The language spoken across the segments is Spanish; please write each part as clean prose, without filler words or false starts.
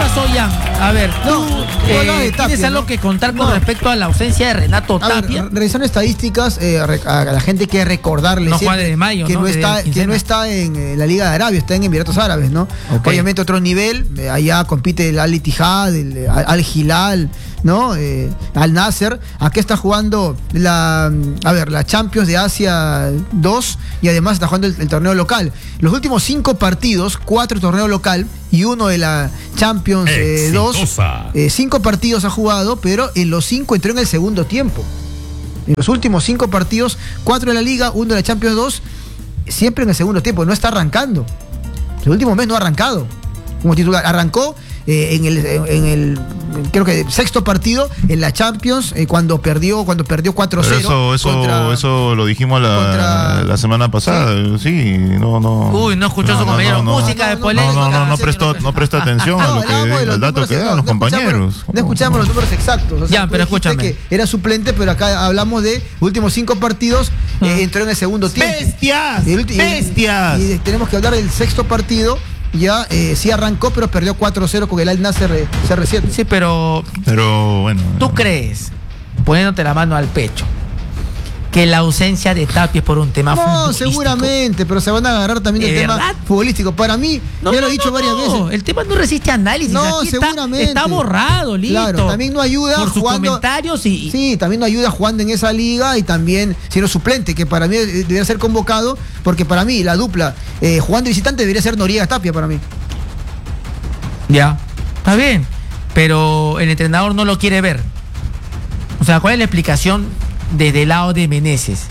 pasó, Jan? A ver, No, ¿tienes Tapia, algo ¿no? que contar con No. respecto a la ausencia de Renato Tapia? Revisando estadísticas, a la gente hay que recordarle No siempre juega desde mayo, que ¿no? no Desde está, la que quincena. no está en la Liga de Arabia, está en Emiratos Árabes, ¿no? Ok. Obviamente otro nivel, allá compite el Al Ittihad, el Al Hilal, ¿no? Al Nasser. Acá está jugando la Champions de Asia 2 y además está jugando el torneo local. Los últimos 5 partidos, 4 torneo local y 1 de la Champions 2. 5 partidos ha jugado, pero en los 5 entró en el segundo tiempo. En los últimos 5 partidos, 4 de la Liga, 1 de la Champions 2, siempre en el segundo tiempo, no está arrancando. El último mes no ha arrancado como titular. Arrancó en el creo que sexto partido en la Champions, cuando perdió 4-0. Eso lo dijimos la semana pasada. Sí, no. Uy, no escuchó su compañero. Música de polémica. No presta atención al dato que dan los compañeros. No escuchamos los números exactos. O sea, Ya, pero tú dijiste escúchame. que era suplente, pero acá hablamos de últimos 5 partidos, entró en el segundo tiempo. ¡Bestias! ¡Bestias! Y tenemos que hablar del sexto partido. Ya sí arrancó, pero perdió 4-0 con el Al Nasser CR7. Sí, pero bueno. ¿tú crees, poniéndote la mano al pecho, que la ausencia de Tapia es por un tema No, futbolístico? seguramente, pero se van a agarrar también del ¿De tema verdad? futbolístico. Para mí, ya lo he dicho varias veces. El tema no resiste análisis. No, Aquí seguramente. está borrado, listo. Claro, también no ayuda por sus jugando. comentarios y Sí, también no ayuda jugando en esa liga y también siendo suplente, que para mí debería ser convocado, porque para mí la dupla jugando visitante debería ser Noriega Tapia para mí. ya, está bien, pero el entrenador no lo quiere ver. O sea, ¿cuál es la explicación desde el lado de Meneses?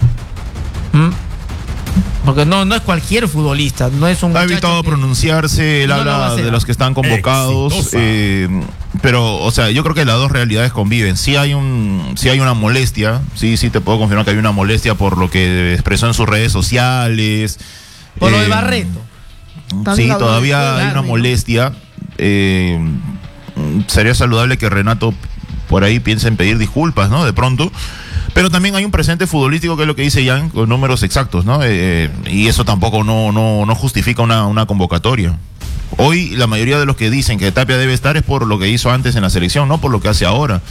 Porque no es cualquier futbolista, no es un Ha muchacho evitado que- pronunciarse, él no lo va a habla hacer. de los que están convocados, pero, o sea, yo creo que las dos realidades conviven. Sí hay una molestia, sí te puedo confirmar que hay una molestia por lo que expresó en sus redes sociales. Por lo de Barreto. Sí, También habló todavía de hay una Darwin, ¿no? molestia. Sería saludable que Renato por ahí piense en pedir disculpas, ¿no? De pronto. Pero también hay un presente futbolístico que es lo que dice Jan, con números exactos, ¿no? Y eso tampoco no justifica una convocatoria. Hoy la mayoría de los que dicen que Tapia debe estar es por lo que hizo antes en la selección, no por lo que hace ahora.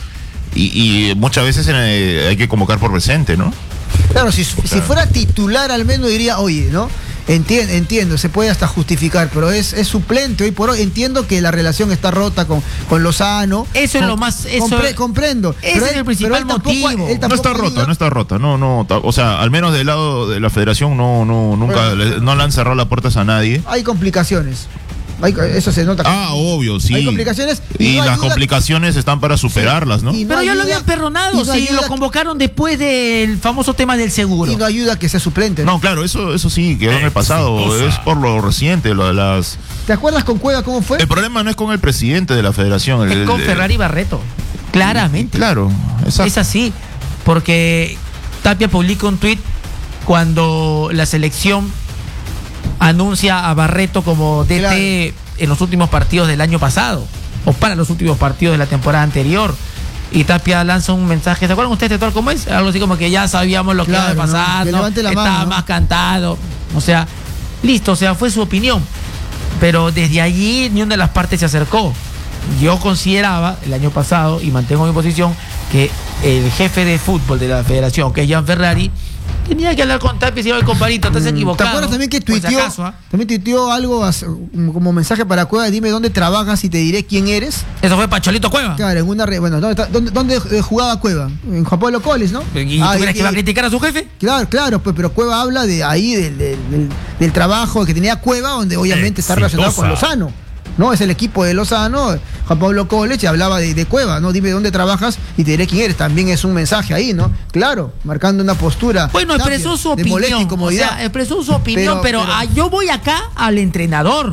Y muchas veces hay que convocar por presente, ¿no? Claro, si fuera titular al menos diría, oye, ¿no? Entiendo, se puede hasta justificar, pero es suplente hoy por hoy. Entiendo que la relación está rota con Lozano. Eso es lo más. Comprendo. Ese es el principal motivo. No está rota. O sea, al menos del lado de la federación nunca no le han cerrado las puertas a nadie. Hay complicaciones. Eso se nota. Obvio, sí. Hay complicaciones. Y no las ayuda- complicaciones están para superarlas, ¿no? Y no Pero ya lo ayuda- habían perdonado, y no sí, ayuda- lo convocaron después del famoso tema del seguro. Y no ayuda que sea suplente. No, claro, eso sí, quedó en el pasado. Es por lo reciente, lo de las... ¿Te acuerdas con Cueva cómo fue? El problema no es con el presidente de la federación. Es con Ferrari Barreto. Claramente. Claro, exacto. Es así. Porque Tapia publica un tuit cuando la selección anuncia a Barreto como DT Claro. en los últimos partidos del año pasado. O para los últimos partidos de la temporada anterior. Y Tapia lanza un mensaje. ¿Se acuerdan ustedes de todo cómo es? Algo así como que ya sabíamos lo que Claro, iba a pasar, ¿no? Que ¿no? levante la Estaba mano, ¿no? más cantado. O sea, listo, o sea, fue su opinión. Pero desde allí ni una de las partes se acercó. Yo consideraba el año pasado, y mantengo mi posición, que el jefe de fútbol de la federación, que es Gian Ferrari, tenía que hablar con Tapia y decir, oye, compadrito, estás equivocado. ¿Te acuerdas también que Por si tuiteó, acaso, también tuiteó algo como mensaje para Cueva? Dime dónde trabajas y te diré quién eres. Eso fue Pacholito Cueva. Claro, en una bueno, ¿dónde jugaba Cueva? En Juan Pablo Coles, ¿no? ¿Y tú crees que va a criticar a su jefe? Claro, pues, pero Cueva habla de ahí, del trabajo que tenía Cueva, donde obviamente está relacionado con Lozano. No, es el equipo de Lozano, Juan Pablo Coles, y hablaba de Cueva, ¿no? Dime dónde trabajas y te diré quién eres. También es un mensaje ahí, ¿no? Claro, marcando una postura. Bueno, expresó su de molestia opinión. O incomodidad. sea, expresó su opinión, pero yo voy acá al entrenador.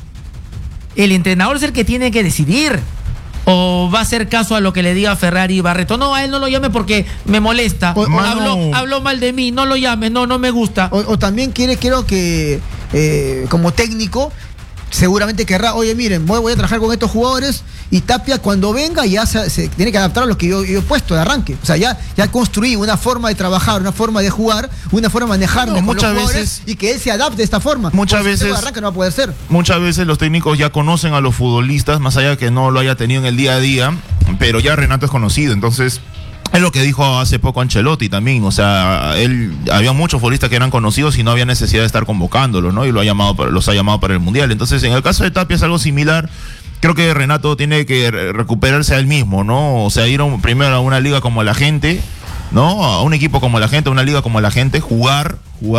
El entrenador es el que tiene que decidir. ¿O va a hacer caso a lo que le diga Ferrari y Barreto? No, a él no lo llame porque me molesta. Habló mal de mí, no lo llame, no me gusta. O también creo que como técnico seguramente querrá, oye, miren, voy a trabajar con estos jugadores, y Tapia cuando venga ya se tiene que adaptar a lo que yo he puesto de arranque. O sea, ya construí una forma de trabajar, una forma de jugar, una forma de manejarme con los jugadores, y que él se adapte de esta forma. Muchas veces de arranque no va a poder ser. Muchas veces los técnicos ya conocen a los futbolistas, más allá que no lo haya tenido en el día a día, pero ya Renato es conocido, entonces es lo que dijo hace poco Ancelotti también. O sea, había muchos futbolistas que eran conocidos y no había necesidad de estar convocándolos, ¿no? Y los ha llamado para el Mundial. Entonces, en el caso de Tapia es algo similar. Creo que Renato tiene que recuperarse a él mismo, ¿no? O sea, ir primero a una liga como la gente, ¿no? A un equipo como la gente, a una liga como la gente, jugar,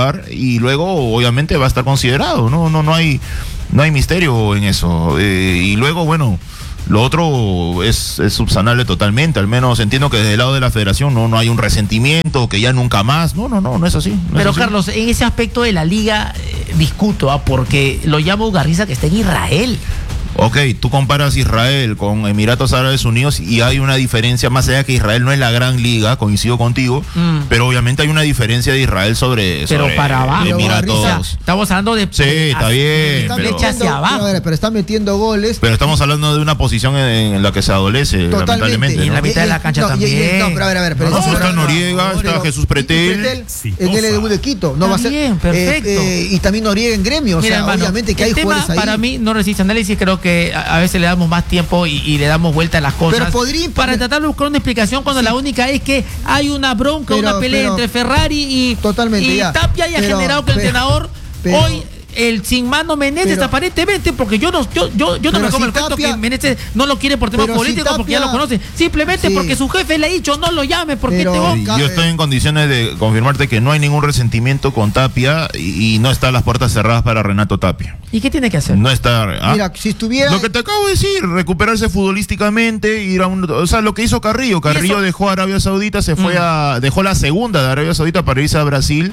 y luego obviamente va a estar considerado, ¿no? No hay misterio en eso. Y luego, bueno, lo otro es subsanable totalmente. Al menos entiendo que desde el lado de la federación no hay un resentimiento, que ya nunca más. No es así. Pero Carlos, en ese aspecto de la liga discuto, porque lo llamo Garriza que está en Israel. Ok, tú comparas Israel con Emiratos Árabes Unidos y hay una diferencia, más allá que Israel no es la gran liga, coincido contigo, pero obviamente hay una diferencia de Israel sobre para abajo, Emiratos. Estamos hablando de... Sí, está bien. Flecha hacia abajo. Pero están metiendo goles. Pero estamos hablando de una posición en la que se adolece, lamentablemente. Y en la mitad de la cancha también. Pero a ver. Pero está Noriega, está Jesús Pretel. En el debut de Quito. No va a ser. Bien, perfecto. Y también Noriega en Gremio. Mira, o sea, hermano, obviamente que hay jugadores ahí. Para mí no resiste análisis, creo que a veces le damos más tiempo y le damos vuelta a las cosas. Pero para tratar de buscar una explicación cuando la única es que hay una bronca, una pelea entre Ferrari y Tapia haya generado que el entrenador hoy... sin Mano Meneses aparentemente, porque yo no me como el cuento que Meneses no lo quiere por temas políticos, porque ya lo conoce, simplemente porque su jefe le ha dicho no lo llame porque yo estoy en condiciones de confirmarte que no hay ningún resentimiento con Tapia y no están las puertas cerradas para Renato Tapia. ¿Y qué tiene que hacer? No está. Mira, si estuviera... Lo que te acabo de decir, recuperarse futbolísticamente, ir a o sea, lo que hizo Carrillo dejó a Arabia Saudita, dejó la segunda de Arabia Saudita para irse a Brasil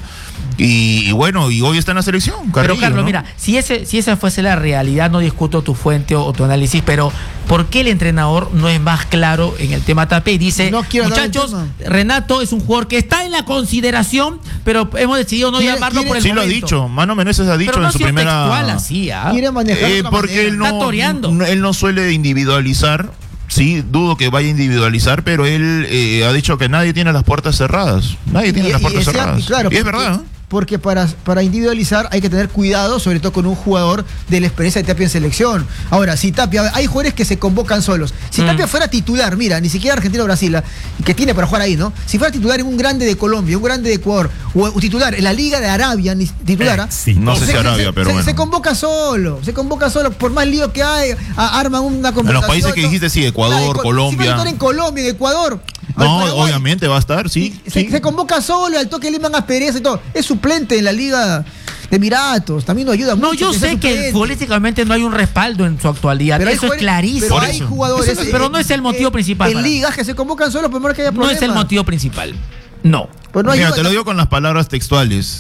y bueno, y hoy está en la selección, Carrillo. Pero Carlos, ¿no? Mira, si esa fuese la realidad, no discuto tu fuente o tu análisis, pero ¿por qué el entrenador no es más claro en el tema Tapia y dice, muchachos, Renato es un jugador que está en la consideración, pero hemos decidido no llamarlo por el momento? Sí lo ha dicho, Mano Meneses ha dicho pero no en su primera... Quiere manejar porque él no suele individualizar. Sí, dudo que vaya a individualizar, pero él ha dicho que nadie tiene las puertas cerradas. Nadie tiene las puertas cerradas. Claro, y es verdad, ¿no? Porque para individualizar hay que tener cuidado, sobre todo con un jugador de la experiencia de Tapia en selección. Ahora, si Tapia, hay jugadores que se convocan solos. Si Tapia fuera titular, mira, ni siquiera Argentina o Brasil, que tiene para jugar ahí, ¿no? Si fuera titular en un grande de Colombia, un grande de Ecuador, o titular en la Liga de Arabia, ni titular, no sé si Arabia, pero bueno. Se convoca solo, por más lío que hay, arman una convocación. En los países que dijiste, sí, Ecuador, Colombia. Si fuera en Colombia, en Ecuador. No, obviamente va a estar, sí. Se convoca solo, al toque le mandan aspereza y todo. Es suplente en la Liga de Emiratos, también nos ayuda mucho. No, yo sé que futbolísticamente no hay un respaldo en su actualidad, pero eso es clarísimo. Pero hay jugadores. Pero no es el motivo principal. En ligas que se convocan solo, por más que haya problemas. No es el motivo principal. No. Pues mira, te lo digo con las palabras textuales.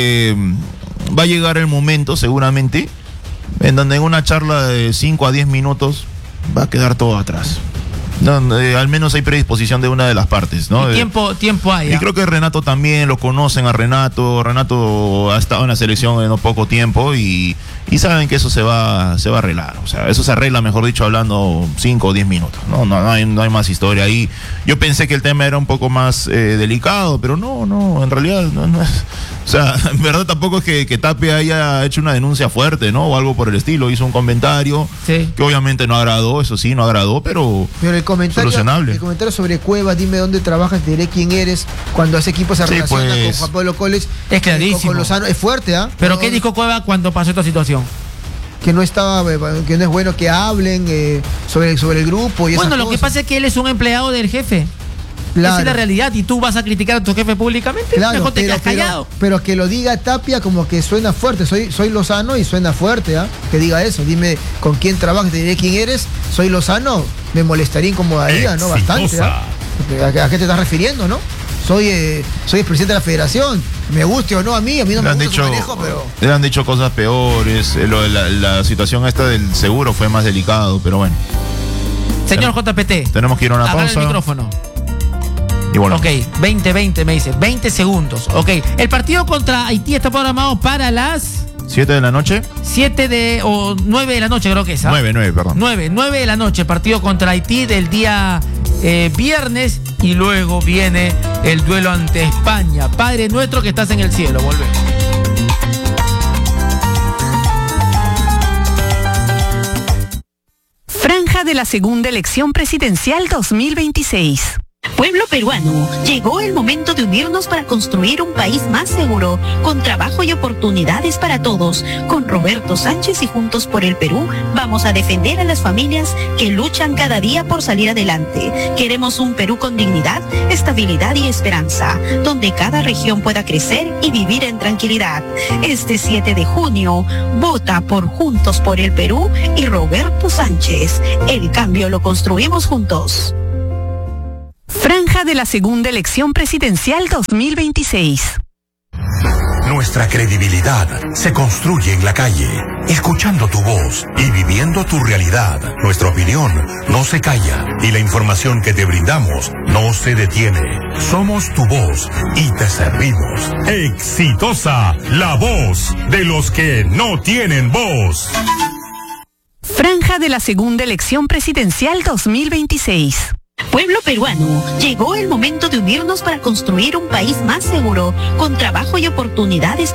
Va a llegar el momento, seguramente, en donde en una charla de 5 a 10 minutos va a quedar todo atrás. No, al menos hay predisposición de una de las partes, ¿no? Y tiempo hay. Y creo que Renato también, lo conocen a Renato. Renato ha estado en la selección en poco tiempo y saben que eso se va a arreglar. O sea, eso se arregla, mejor dicho, hablando 5 o 10 minutos. No hay más historia ahí. Yo pensé que el tema era un poco más delicado, pero no, en realidad no es. O sea, en verdad tampoco es que Tapia haya hecho una denuncia fuerte, ¿no? O algo por el estilo. Hizo un comentario que obviamente no agradó, eso sí, no agradó, pero el comentario sobre Cuevas, dime dónde trabajas, te diré quién eres, cuando ese equipo se relaciona con Juan Pablo College, es clarísimo. Con Lozano, es fuerte, ¿ah? Pero ¿qué dijo Cuevas cuando pasó esta situación? Que no es bueno que hablen sobre el grupo y bueno, lo que pasa es que él es un empleado del jefe. Claro. Esa es la realidad y tú vas a criticar a tu jefe públicamente. Claro, mejor te quedas callado. Pero que lo diga Tapia como que suena fuerte. Soy Lozano y suena fuerte, ¿ah? Que diga eso. Dime con quién trabajas, te diré quién eres. Soy Lozano, me molestaría, incomodaría, ¿no? Bastante, ¿ah? ¿A qué te estás refiriendo, no? Soy el presidente de la federación. Me guste o no a mí no me gusta su manejo, pero... Le han dicho cosas peores. La situación esta del seguro fue más delicado, pero bueno. Señor JPT. Tenemos que ir a una pausa. El micrófono. Y bueno. Ok, 20 me dice, 20 segundos. Ok, el partido contra Haití está programado para las 7 de la noche. 9 de la noche creo que es. 9, perdón. 9 de la noche, partido contra Haití del día viernes, y luego viene el duelo ante España. Padre nuestro que estás en el cielo, volvemos. Franja de la segunda elección presidencial 2026. Pueblo peruano, llegó el momento de unirnos para construir un país más seguro, con trabajo y oportunidades para todos. Con Roberto Sánchez y Juntos por el Perú, vamos a defender a las familias que luchan cada día por salir adelante. Queremos un Perú con dignidad, estabilidad y esperanza, donde cada región pueda crecer y vivir en tranquilidad. Este 7 de junio, vota por Juntos por el Perú y Roberto Sánchez. El cambio lo construimos juntos. Franja de la segunda elección presidencial 2026. Nuestra credibilidad se construye en la calle, escuchando tu voz y viviendo tu realidad. Nuestra opinión no se calla y la información que te brindamos no se detiene. Somos tu voz y te servimos. Exitosa, la voz de los que no tienen voz. Franja de la segunda elección presidencial 2026. Pueblo peruano, llegó el momento de unirnos para construir un país más seguro, con trabajo y oportunidades